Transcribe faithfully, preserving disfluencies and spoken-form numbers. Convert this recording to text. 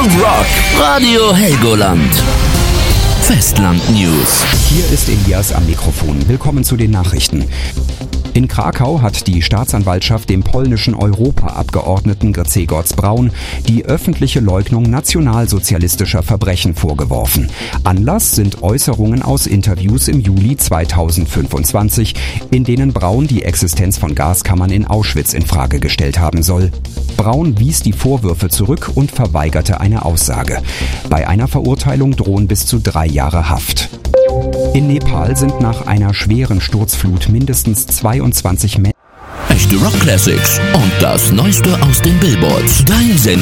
und Rock. Radio Helgoland. Festland News. Hier ist Elias am Mikrofon. Willkommen zu den Nachrichten. In Krakau hat die Staatsanwaltschaft dem polnischen Europaabgeordneten Grzegorz Braun die öffentliche Leugnung nationalsozialistischer Verbrechen vorgeworfen. Anlass sind Äußerungen aus Interviews im Juli zweitausendfünfundzwanzig, in denen Braun die Existenz von Gaskammern in Auschwitz in Frage gestellt haben soll. Braun wies die Vorwürfe zurück und verweigerte eine Aussage. Bei einer Verurteilung drohen bis zu drei Jahre Haft. In Nepal sind nach einer schweren Sturzflut mindestens zweiundzwanzig Menschen. Echte Rock Classics und das Neueste aus den Billboards. Dein Sender.